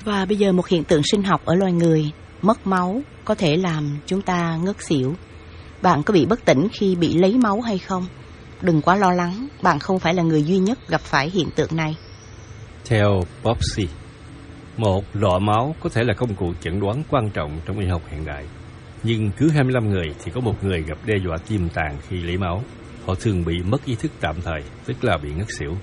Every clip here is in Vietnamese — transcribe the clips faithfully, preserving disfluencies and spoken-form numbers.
Và bây giờ một hiện tượng sinh học ở loài người, mất máu có thể làm chúng ta ngất xỉu. Bạn có bị bất tỉnh khi bị lấy máu hay không? Đừng quá lo lắng, bạn không phải là người duy nhất gặp phải hiện tượng này. Theo Popsy, một lọ máu có thể là công cụ chẩn đoán quan trọng trong y học hiện đại. Nhưng cứ hai mươi lăm người thì có một người gặp đe dọa tiềm tàng khi lấy máu. Họ thường bị mất ý thức tạm thời, tức là bị ngất xỉu.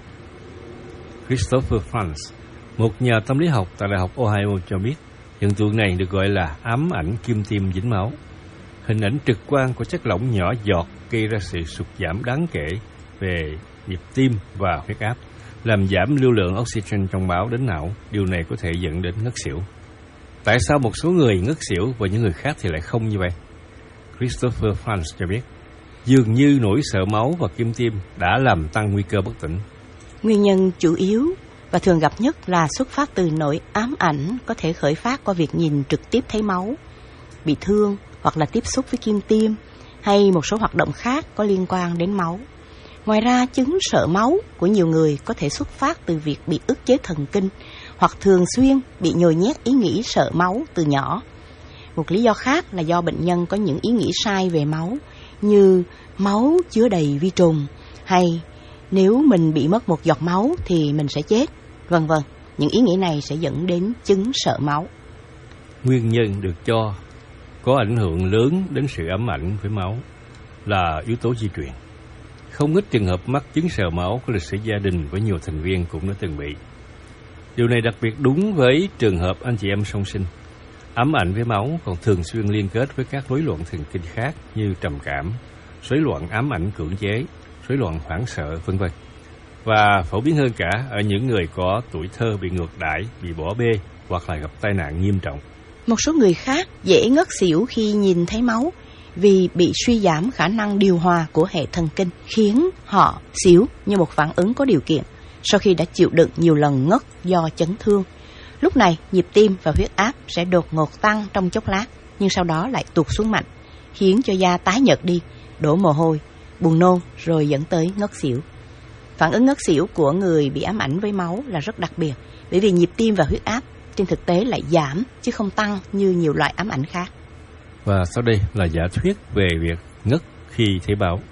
Christopher Franz, một nhà tâm lý học tại Đại học Ohio cho biết, hiện tượng này được gọi là ám ảnh kim tiêm dính máu. Hình ảnh trực quan của chất lỏng nhỏ giọt gây ra sự sụt giảm đáng kể về nhịp tim và huyết áp, làm giảm lưu lượng oxygen trong máu đến não. Điều này có thể dẫn đến ngất xỉu. Tại sao một số người ngất xỉu và những người khác thì lại không như vậy? Christopher Franz cho biết, dường như nỗi sợ máu và kim tiêm đã làm tăng nguy cơ bất tỉnh. Nguyên nhân chủ yếu và thường gặp nhất là xuất phát từ nỗi ám ảnh có thể khởi phát qua việc nhìn trực tiếp thấy máu, bị thương hoặc là tiếp xúc với kim tiêm hay một số hoạt động khác có liên quan đến máu. Ngoài ra, chứng sợ máu của nhiều người có thể xuất phát từ việc bị ức chế thần kinh hoặc thường xuyên bị nhồi nhét ý nghĩ sợ máu từ nhỏ. Một lý do khác là do bệnh nhân có những ý nghĩ sai về máu, như máu chứa đầy vi trùng, hay nếu mình bị mất một giọt máu thì mình sẽ chết, vân vân. Những ý nghĩ này sẽ dẫn đến chứng sợ máu. Nguyên nhân được cho có ảnh hưởng lớn đến sự ám ảnh với máu là yếu tố di truyền. Không ít trường hợp mắc chứng sợ máu có lịch sử gia đình với nhiều thành viên cũng đã từng bị. Điều này đặc biệt đúng với trường hợp anh chị em song sinh. Ám ảnh với máu còn thường xuyên liên kết với các rối loạn thần kinh khác như trầm cảm, rối loạn ám ảnh cưỡng chế, rối loạn hoảng sợ, vân vân. Và phổ biến hơn cả ở những người có tuổi thơ bị ngược đãi, bị bỏ bê hoặc là gặp tai nạn nghiêm trọng. Một số người khác dễ ngất xỉu khi nhìn thấy máu vì bị suy giảm khả năng điều hòa của hệ thần kinh, khiến họ xỉu như một phản ứng có điều kiện sau khi đã chịu đựng nhiều lần ngất do chấn thương. Lúc này, nhịp tim và huyết áp sẽ đột ngột tăng trong chốc lát, nhưng sau đó lại tụt xuống mạnh, khiến cho da tái nhợt đi, đổ mồ hôi, buồn nôn rồi dẫn tới ngất xỉu. Phản ứng ngất xỉu của người bị ám ảnh với máu là rất đặc biệt, bởi vì nhịp tim và huyết áp trên thực tế lại giảm chứ không tăng như nhiều loại ám ảnh khác. Và sau đây là giả thuyết về việc ngất khi thấy máu.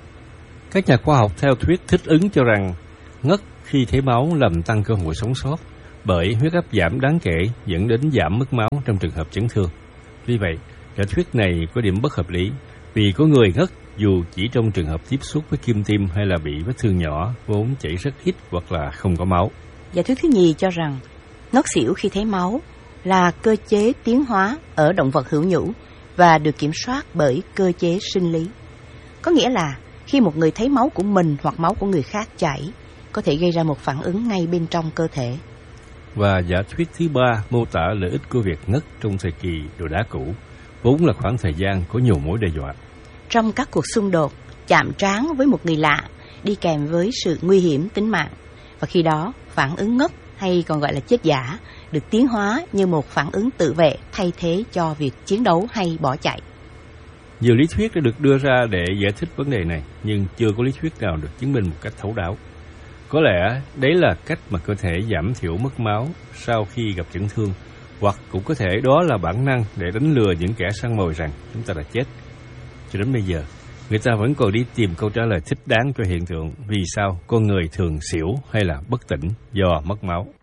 Các nhà khoa học theo thuyết thích ứng cho rằng ngất khi thấy máu làm tăng cơ hội sống sót, bởi huyết áp giảm đáng kể dẫn đến giảm mất máu trong trường hợp chấn thương. Vì vậy, giả thuyết này có điểm bất hợp lý, vì có người ngất dù chỉ trong trường hợp tiếp xúc với kim tiêm hay là bị vết thương nhỏ vốn chảy rất ít hoặc là không có máu. Giả thuyết thứ nhì cho rằng ngất xỉu khi thấy máu là cơ chế tiến hóa ở động vật hữu nhũ và được kiểm soát bởi cơ chế sinh lý. Có nghĩa là khi một người thấy máu của mình hoặc máu của người khác chảy, có thể gây ra một phản ứng ngay bên trong cơ thể. Và giả thuyết thứ ba mô tả lợi ích của việc ngất trong thời kỳ đồ đá cũ, vốn là khoảng thời gian có nhiều mối đe dọa. Trong các cuộc xung đột, chạm trán với một người lạ đi kèm với sự nguy hiểm tính mạng, và khi đó phản ứng ngất hay còn gọi là chết giả được tiến hóa như một phản ứng tự vệ thay thế cho việc chiến đấu hay bỏ chạy. Nhiều lý thuyết đã được đưa ra để giải thích vấn đề này, nhưng chưa có lý thuyết nào được chứng minh một cách thấu đáo. Có lẽ đấy là cách mà cơ thể giảm thiểu mất máu sau khi gặp chấn thương, hoặc cũng có thể đó là bản năng để đánh lừa những kẻ săn mồi rằng chúng ta đã chết. Cho đến bây giờ, người ta vẫn còn đi tìm câu trả lời thích đáng cho hiện tượng vì sao con người thường xỉu hay là bất tỉnh do mất máu.